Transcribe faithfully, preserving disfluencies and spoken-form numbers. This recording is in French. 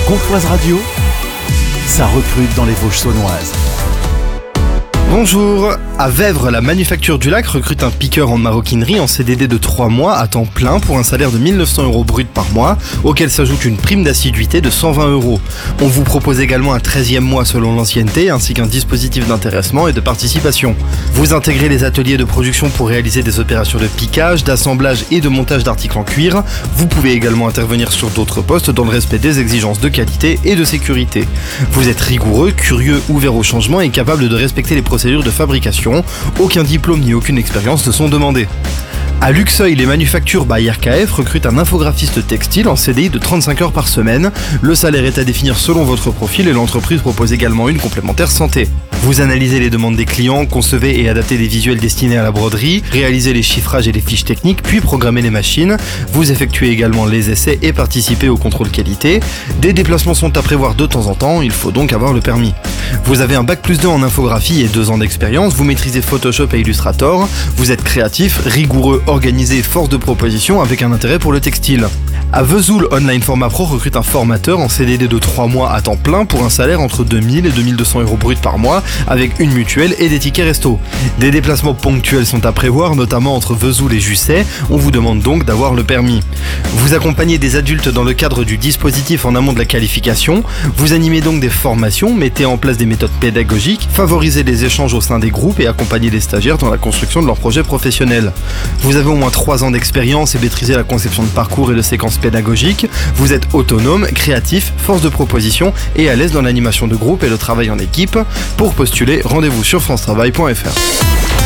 Gonfloise Radio, ça recrute dans les Vosges saunoises. Bonjour, à Vèvres, la Manufacture du Lac recrute un piqueur en maroquinerie en C D D de trois mois à temps plein pour un salaire de mille neuf cents euros brut par mois, auquel s'ajoute une prime d'assiduité de cent vingt euros. On vous propose également un treizième mois selon l'ancienneté, ainsi qu'un dispositif d'intéressement et de participation. Vous intégrez les ateliers de production pour réaliser des opérations de piquage, d'assemblage et de montage d'articles en cuir. Vous pouvez également intervenir sur d'autres postes dans le respect des exigences de qualité et de sécurité. Vous êtes rigoureux, curieux, ouvert au changement et capable de respecter les procédures de fabrication. Aucun diplôme ni aucune expérience ne sont demandés. À Luxeuil, les manufactures by R K F recrutent un infographiste textile en C D I de trente-cinq heures par semaine. Le salaire est à définir selon votre profil et l'entreprise propose également une complémentaire santé. Vous analysez les demandes des clients, concevez et adaptez des visuels destinés à la broderie, réalisez les chiffrages et les fiches techniques, puis programmez les machines. Vous effectuez également les essais et participez au contrôle qualité. Des déplacements sont à prévoir de temps en temps, il faut donc avoir le permis. Vous avez un bac plus deux en infographie et deux ans d'expérience, vous maîtrisez Photoshop et Illustrator, vous êtes créatif, rigoureux, organisé, force de proposition avec un intérêt pour le textile. À Vesoul, Online Format Pro recrute un formateur en C D D de trois mois à temps plein pour un salaire entre deux mille et deux mille deux cents euros brut par mois avec une mutuelle et des tickets resto. Des déplacements ponctuels sont à prévoir, notamment entre Vesoul et Jussey. On vous demande donc d'avoir le permis. Vous accompagnez des adultes dans le cadre du dispositif en amont de la qualification. Vous animez donc des formations, mettez en place des méthodes pédagogiques, favorisez les échanges au sein des groupes et accompagnez les stagiaires dans la construction de leurs projets professionnels. Vous avez au moins trois ans d'expérience et maîtrisez la conception de parcours et de séquences pédagogiques. Vous êtes autonome, créatif, force de proposition et à l'aise dans l'animation de groupe et le travail en équipe. Pour postuler, rendez-vous sur france travail point f r.